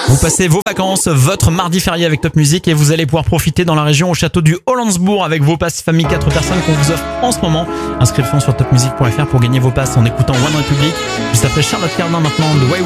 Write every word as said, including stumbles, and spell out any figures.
Vous passez vos vacances, votre mardi férié avec Top Music et vous allez pouvoir profiter dans la région au château du Hollandsbourg avec vos passes famille quatre personnes qu'on vous offre en ce moment. Inscription sur top music point f r pour gagner vos passes en écoutant One Republic. Juste après Charlotte Cardin maintenant de Way